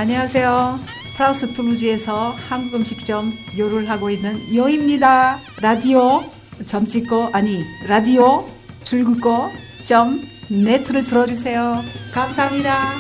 안녕하세요. 프랑스 투루즈에서 한국 음식점 요리를 하고 있는 요입니다. 라디오 라디오 줄긋고 점 네트를 들어주세요. 감사합니다.